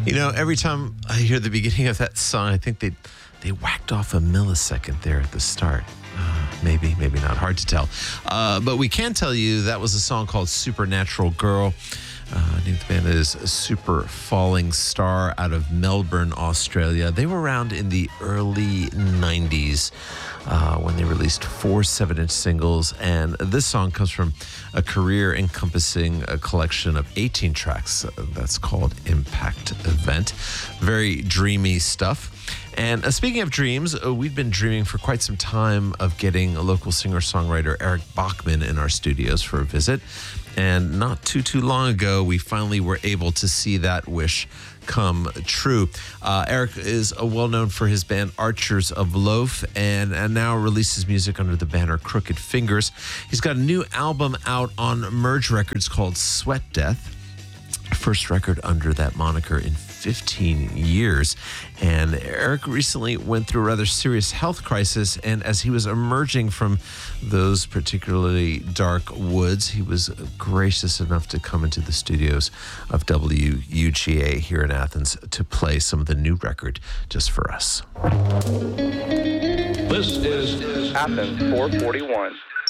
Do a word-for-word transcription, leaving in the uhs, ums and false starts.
You know, every time I hear the beginning of that song, I think they they whacked off a millisecond there at the start. Uh, maybe, maybe not. Hard to tell. Uh, but we can tell you that was a song called Supernatural Girl. Uh, name of the band is Super Falling Star out of Melbourne, Australia. They were around in the early nineties uh, when they released four seven-inch singles. And this song comes from a career encompassing a collection of eighteen tracks. Uh, that's called Impact Event. Very dreamy stuff. And uh, speaking of dreams, uh, we've been dreaming for quite some time of getting a local singer-songwriter Eric Bachman in our studios for a visit. And not too, too long ago, we finally were able to see that wish come true. Uh, Eric is uh, well known for his band Archers of Loaf and, and now releases music under the banner Crooked Fingers. He's got a new album out on Merge Records called Sweat Death. First record under that moniker in fifteen years. And Eric recently went through a rather serious health crisis, and as he was emerging from those particularly dark woods, he was gracious enough to come into the studios of W U G A here in Athens to play some of the new record just for us. This is Athens four forty-one.